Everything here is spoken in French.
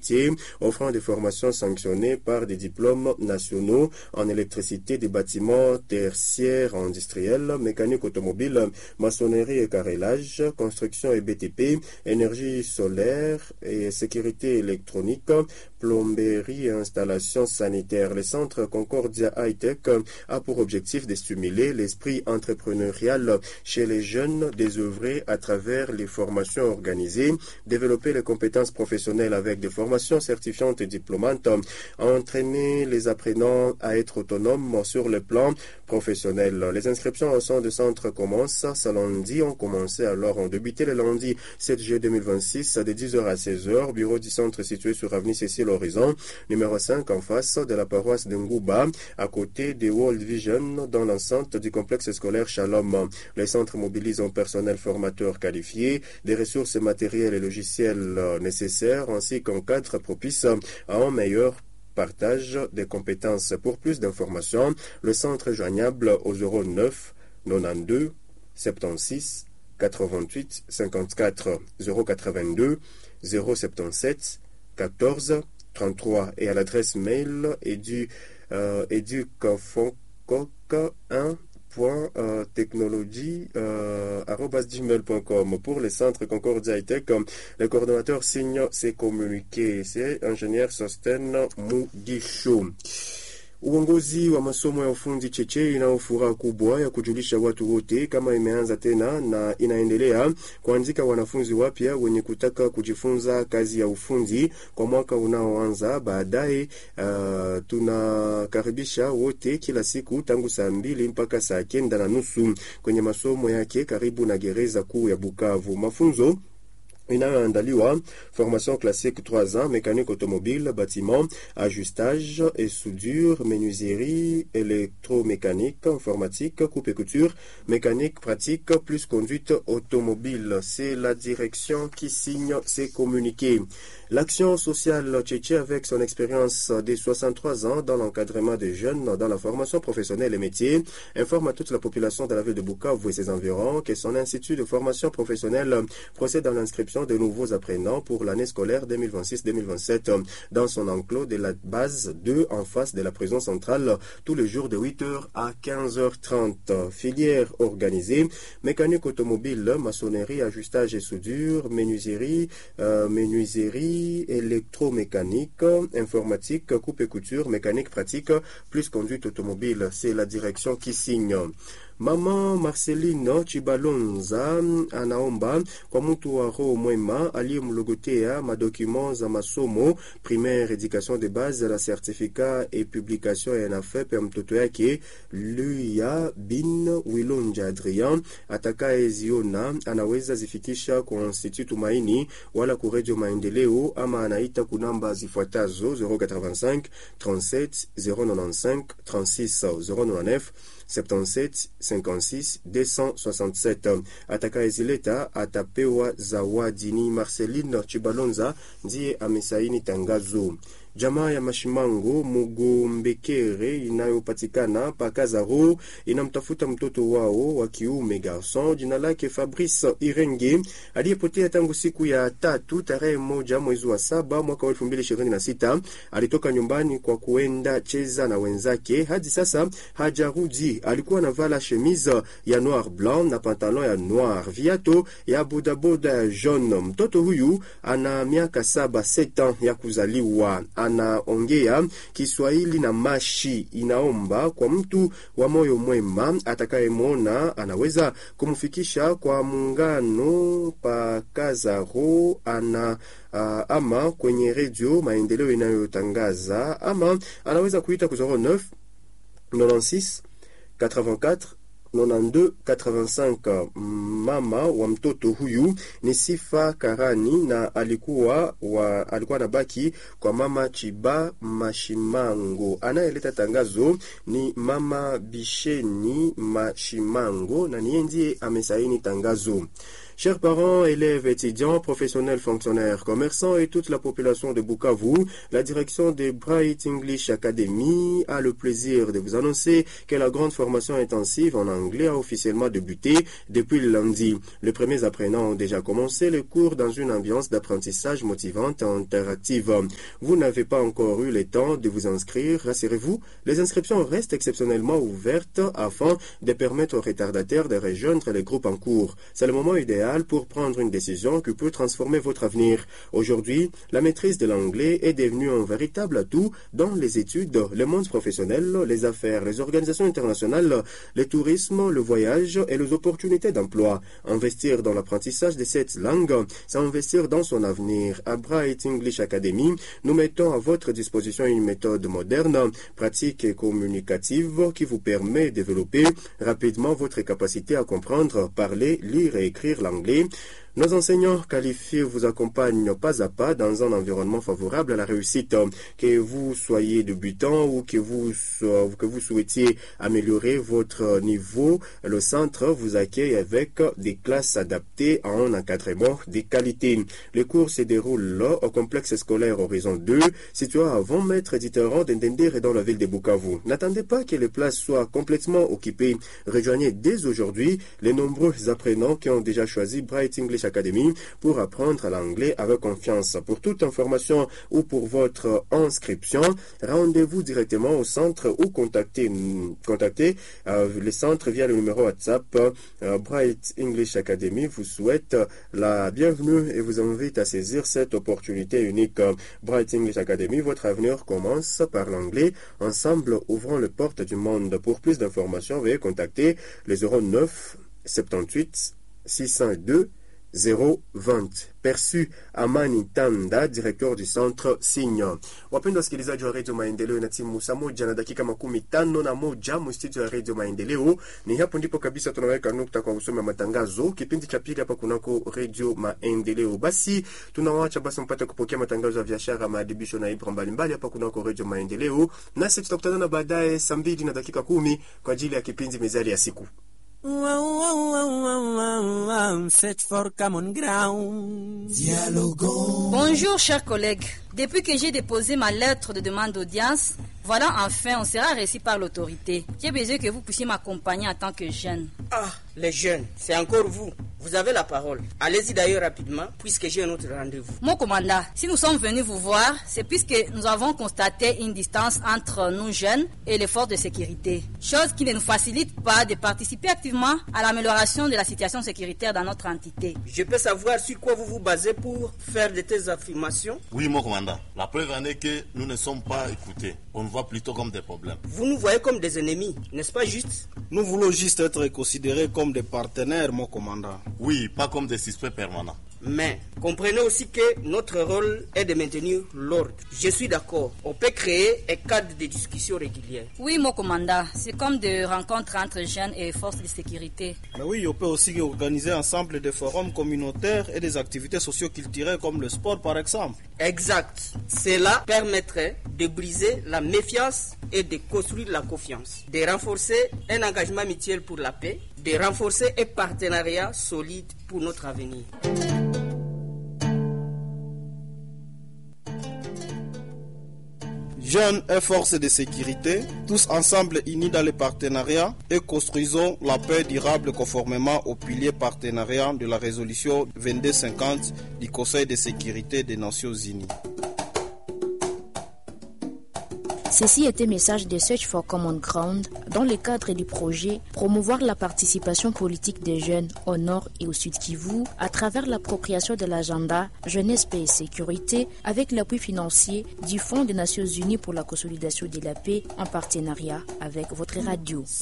métiers, offrant des formations sanctionnées par des diplômes nationaux en électricité des bâtiments tertiaires industriels, mécanique automobile, maçonnerie et carrelage, construction et BTP, énergie solaire et sécurité électronique, plomberie et installation sanitaire. Le centre Concordia High-Tech a pour objectif de stimuler l'esprit entrepreneurial chez les jeunes désœuvrés à travers les formations organisées, développer les compétences professionnelles avec des formations certifiantes et diplômantes, entraîner les apprenants à être autonomes sur le plan professionnel. Les inscriptions au sein du centre commencent ce lundi, ont débuté le lundi 7 juillet 2026 de 10h à 16h, bureau du centre situé sur avenue Cécile Horizon, numéro 5 en face de la paroisse de Ngouba, à côté des World Vision, dans l'enceinte du complexe scolaire Shalom. Les centres mobilisent un personnel formateur qualifié, des ressources matérielles et logicielles nécessaires, ainsi qu'un cadre propice à un meilleur partage des compétences. Pour plus d'informations, le centre est joignable au 09 92 76 88 54 082 077 14 33 et à l'adresse mail educafoncoq1.technologie@gmail.com. Pour les centres Concordia High-Tech, le coordonnateur signe ses communiqués. C'est ingénieur Sosten Mugisho. Uongozi wa masomo ya ufundi cheche ina furaha kubwa ya kujulisha watu wote kama imeanza tena na inaendelea kuandika wanafunzi wapya wenye kutaka kujifunza kazi ya ufundi kwa mwaka unaoanza baadaye. Tunakaribisha wote kila siku tangu saa 2 mpaka saa 9:30 kwenye masomo yake karibu na gereza kuu ya Bukavu. Mafunzo inayoandaliwa formation classique 3 ans, mécanique automobile, bâtiment, ajustage et soudure, menuiserie, électromécanique, informatique, coupe et couture, mécanique pratique, plus conduite automobile. C'est la direction qui signe ces communiqués. L'action sociale tchétché, avec son expérience de 63 ans dans l'encadrement des jeunes, dans la formation professionnelle et métiers, informe à toute la population de la ville de Bukavu et ses environs que son institut de formation professionnelle procède à l'inscription de nouveaux apprenants pour l'année scolaire 2026-2027 dans son enclos de la base 2 en face de la prison centrale tous les jours de 8h à 15h30. Filière organisée, mécanique automobile, maçonnerie, ajustage et soudure, menuiserie, électromécanique, informatique, coupe et couture, mécanique pratique, plus conduite automobile. C'est la direction qui signe. Mama Marcelino Chibalonza anaomba kwa mtu wa roho mwema aliyemlogotea madocument za masomo primaire, éducation de base, la certificat et publication ya NAFEP ya mtoto yake Luya bin Wilonja Adrian. Atakayeziona anaweza zifikisha kwa Institut Tumaini wala ku Radio Maendeleo ama anaita kunamba zifuatazo 085 37 095 36 099 77 56 267. Atakaezileta atapewa zawadi. Ni Marceline Chibalonza ndiye amesaini tangazo. Jamaa ya Mashimango Mugombekere inayopatikana Pakazaro inamtafuta mtoto wao wa kiume garson jina lake Fabrice Irenge aliyepotea tangu siku ya 3 tarehe 1 mwezi wa 7 mwaka 2026. Alitoka nyumbani kwa kuenda cheza na wenzake, hadi sasa hajarudi. Alikuwa anavala chemise ya noir blanc na pantalon ya noir, viato ya bodaboda ya jaune. Mtoto huyu ana miaka 7 ans ya kuzaliwa. Anaongea Kiswahili na Mashi. Inaomba kwa mtu wa moyo mwema atakayemwona anaweza kumfikisha kwa muungano Pakazaro ama kwenye Radio Maendeleo inayotangaza, ama anaweza kuita ku 09 96 84 92 85. Mama wa mtoto huyu ni Sifa Karani na alikuwa na baki kwa mama Chiba Mashimango. Anayeleta tangazo ni mama Bisheni Mashimango na niye ndiye amesaini tangazo. Chers parents, élèves, étudiants, professionnels, fonctionnaires, commerçants et toute la population de Bukavu, la direction de Bright English Academy a le plaisir de vous annoncer que la grande formation intensive en anglais a officiellement débuté depuis le lundi. Les premiers apprenants ont déjà commencé le cours dans une ambiance d'apprentissage motivante et interactive. Vous n'avez pas encore eu le temps de vous inscrire, rassurez-vous, les inscriptions restent exceptionnellement ouvertes afin de permettre aux retardataires de rejoindre les groupes en cours. C'est le moment idéal pour prendre une décision qui peut transformer votre avenir. Aujourd'hui, la maîtrise de l'anglais est devenue un véritable atout dans les études, le monde professionnel, les affaires, les organisations internationales, le tourisme, le voyage et les opportunités d'emploi. Investir dans l'apprentissage de cette langue, c'est investir dans son avenir. À Bright English Academy, nous mettons à votre disposition une méthode moderne, pratique et communicative qui vous permet de développer rapidement votre capacité à comprendre, parler, lire et écrire l'anglais. Nos enseignants qualifiés vous accompagnent pas à pas dans un environnement favorable à la réussite. Que vous soyez débutant ou que vous souhaitiez améliorer votre niveau, le centre vous accueille avec des classes adaptées à un encadrement de qualité. Les cours se déroulent au complexe scolaire Horizon 2, situé à 20 mètres du terrain d'Indendere dans la ville de Bukavu. N'attendez pas que les places soient complètement occupées. Rejoignez dès aujourd'hui les nombreux apprenants qui ont déjà choisi Bright English Academy pour apprendre l'anglais avec confiance. Pour toute information ou pour votre inscription, rendez-vous directement au centre ou contactez le centre via le numéro WhatsApp. Bright English Academy vous souhaite la bienvenue et vous invite à saisir cette opportunité unique. Bright English Academy, votre avenir commence par l'anglais. Ensemble, ouvrons les portes du monde. Pour plus d'informations, veuillez contacter les 09 78 602 020. Perçu Amani Tanda, directeur du centre Signe. Wapendwa wasikilizaji wa Radio Maendeleo, na timu saa moja na dakika 51 mstudio ya Radio Maendeleo. Ni hapo ndipo kabisa tunaweka nukta kwa usome matangazo. Kipindi cha pili hapa kunako Radio Maendeleo. Basi tunawaacha basi mpate kupokea matangazo ya biashara, maadibisho na ibra mbalimbali hapa kunako Radio Maendeleo. Nasi tutakutana baadaye saa 2 na dakika 10 kwa ajili ya kipindi mezali ya siku. Search for common ground. Dialoguons. Bonjour chers collègues. Depuis que j'ai déposé ma lettre de demande d'audience, voilà enfin on sera reçu par l'autorité. J'ai besoin que vous puissiez m'accompagner en tant que jeune. Ah, les jeunes, c'est encore vous. Vous avez la parole. Allez-y d'ailleurs rapidement, puisque j'ai un autre rendez-vous. Mon commandant, si nous sommes venus vous voir, c'est puisque nous avons constaté une distance entre nous jeunes et les forces de sécurité. Chose qui ne nous facilite pas de participer activement à l'amélioration de la situation sécuritaire dans notre entité. Je peux savoir sur quoi vous vous basez pour faire de telles affirmations? Oui, mon commandant. La preuve en est que nous ne sommes pas écoutés. On nous voit plutôt comme des problèmes. Vous nous voyez comme des ennemis, n'est-ce pas juste? Nous voulons juste être considérés comme des partenaires, mon commandant. Oui, pas comme des suspects permanents. Mais comprenez aussi que notre rôle est de maintenir l'ordre. Je suis d'accord. On peut créer un cadre de discussion régulière. Oui, mon commandant. C'est comme des rencontres entre jeunes et forces de sécurité. Mais oui, on peut aussi organiser ensemble des forums communautaires et des activités socio-culturelles comme le sport, par exemple. Exact. Cela permettrait de briser la méfiance et de construire la confiance, de renforcer un engagement mutuel pour la paix, de renforcer un partenariat solide pour notre avenir. Jeunes et forces de sécurité, tous ensemble unis dans le partenariat et construisons la paix durable conformément au pilier partenariat de la résolution 2250 du Conseil de sécurité des Nations Unies. Ceci était un message de Search for Common Ground dans le cadre du projet promouvoir la participation politique des jeunes au nord et au sud Kivu à travers l'appropriation de l'agenda Jeunesse, Paix et Sécurité avec l'appui financier du Fonds des Nations Unies pour la consolidation de la paix en partenariat avec votre radio.